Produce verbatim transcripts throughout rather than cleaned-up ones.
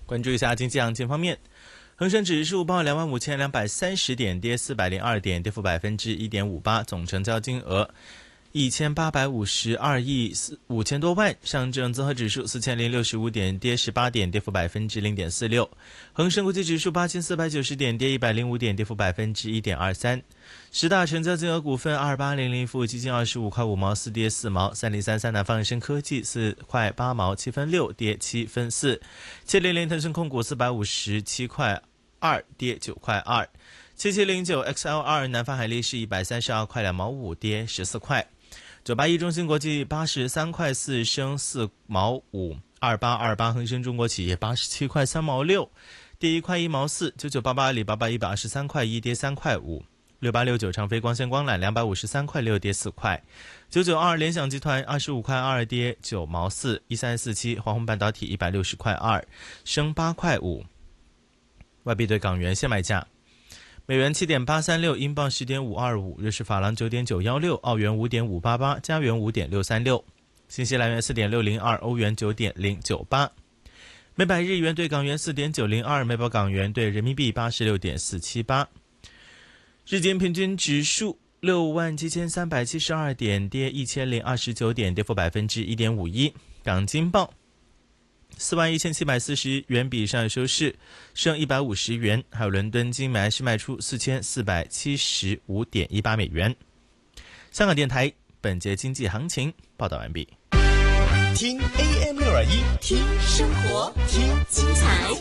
关注一下经济行情方面，恒生指数报两万五千两百三十点，跌四百零二点，跌幅百分之一点五八，总成交金额一千八百五十二亿五千多万。上证综合指数四千零六十五点，跌十八点，跌幅百分之零点四六。恒生国际指数八千四百九十点，跌一百零五点，跌幅百分之一点二三。十大成交金额股份二八零零富基金二十五块五毛四，跌四毛。三零三三南方恒生科技四块八毛七分六，跌七分四。七零零腾讯控股四百五十七块二，跌九块二。七七零九 X L 二 南方海力士一百三十二块两毛五，跌十四块。九八一中芯国际八十三块四，升四毛五。二八二八恒生中国企业八十七块三毛六，跌一块一毛四。九九八八阿里巴巴一百二十三块一，跌三块五。六八六九长飞光纤光缆两百五十三块六，跌四块。九九二联想集团二十五块二，跌九毛四。一三四七华虹半导体一百六十块二，升八块五。外币对港元现卖价：美元七点八三六，英镑十点五二五，瑞士法郎九点九一六，澳元五点五八八，加元五点六三六，新西兰元四点六零二，欧元九点零九八。每百日元对港元四点九零二，每百港元对人民币八十六点四七八。日经平均指数六万七千三百七十二点，跌一千零二十九点，跌幅百分之一点五一。港金报四万一千七百四十元，比上日收市升一百五十元。还有伦敦金买是卖出四千四百七十五点一八美元。香港电台本节经济行情报道完毕。 听 A M 六二一， 听生活，听精彩。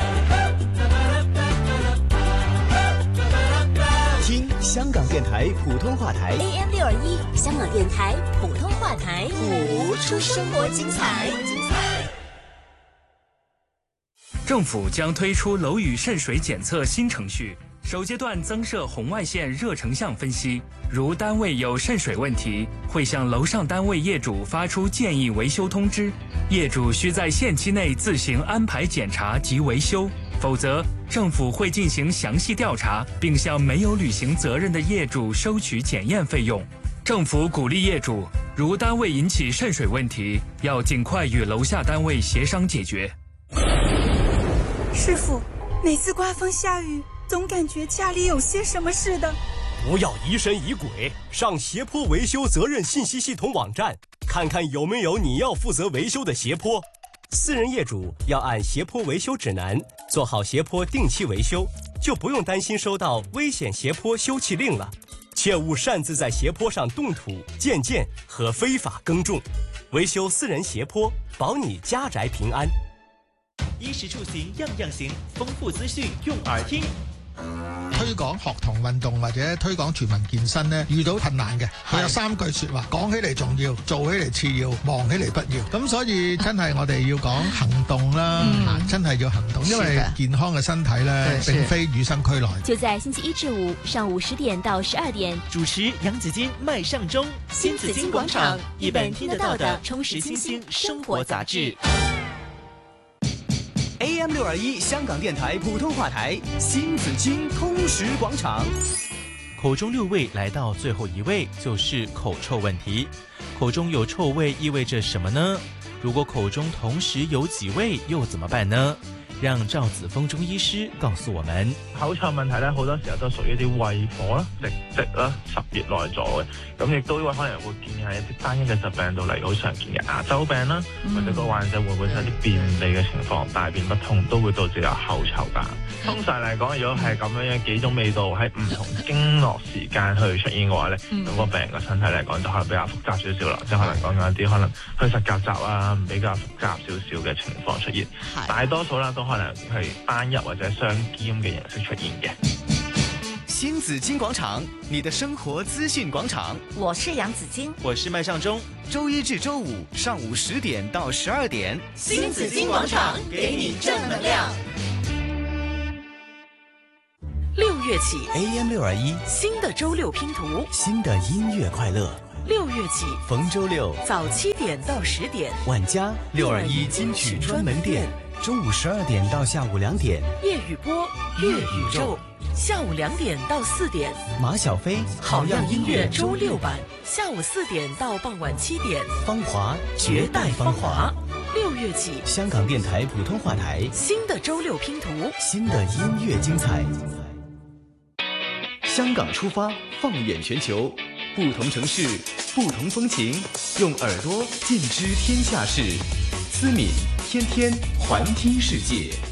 听香港电台普通话台 A M 六二一，香港电台普通话台， 谱出生活精彩。 政府将推出楼宇渗水检测新程序，首阶段增设红外线热成像分析，如单位有渗水问题，会向楼上单位业主发出建议维修通知，业主需在限期内自行安排检查及维修，否则政府会进行详细调查，并向没有履行责任的业主收取检验费用。政府鼓励业主，如单位引起渗水问题，要尽快与楼下单位协商解决。 师傅，每次刮风下雨，总感觉家里有些什么似的。 不要疑神疑鬼，上斜坡维修责任信息系统网站，看看有没有你要负责维修的斜坡。私人业主要按斜坡维修指南做好斜坡定期维修，就不用担心收到危险斜坡修葺令了。切勿擅自在斜坡上动土、建建和非法耕种。维修私人斜坡，保你家宅平安。 衣食住行樣樣行，豐富資訊用耳聽。 推廣學童運動或者推廣全民健身呢，遇到困難嘅，佢有三句說話，講起嚟重要，做起嚟次要，忙起嚟不要。咁所以真係我哋要講行動啦，嗯、真係要行動，因為健康嘅身體呢，並非與生俱來。 就在星期一至五上午十點到十二點， 主持楊子矜、麥尚中，新紫荊廣場，一本聽得到的充實清新生活雜誌。 A M 六二一香港電台普通話台，新紫荊通識廣場。 口中六味來到最後一味，就是口臭問題。口中有臭味意味着什麼呢？如果口中同時有幾味，又怎麼辦呢？讓趙子峰中醫師告訴我們。 口臭問題咧，好多時候都屬於啲胃火啦、積積啦、十月內阻嘅，咁亦都可能會建議係一啲單一嘅疾病度嚟，好常見嘅牙周病啦，嗯、或者個患者會唔會有啲便秘嘅情況，大便不通都會導致有口臭㗎。通常嚟講，如果係咁樣嘅幾種味道喺唔同經絡時間去出現嘅話咧，咁、嗯、個病人嘅身體嚟講就可能比較複雜少少啦，即係可能講緊一啲可能虛實夾雜啊，比較複雜少少嘅情況出現。大多數啦都可能係單一或者雙兼嘅形式出現嘅。 新紫荊廣場，你的生活資訊廣場。 我是楊子矜， 我是麥尚中。 周一至周五上午十點到十二點， 新紫荊廣場給你正能量。六月起 A M 六二一新的周六拼圖， 新的音樂快樂。 六月起逢周六早七點到十點， 晚家六二一金曲專門店。中午十二點到下午兩點， 粵語播粵宇宙。下午兩點到四點， 馬小飛好樣音樂周六版。下午四點到傍晚七點， 芳華絕代芳華。 六月月起， 香港电台普通话台新的周六拼图， 新的音乐精彩。香港出发，放眼全球，不同城市，不同风情，用耳朵尽知天下事。思敏天天环听世界。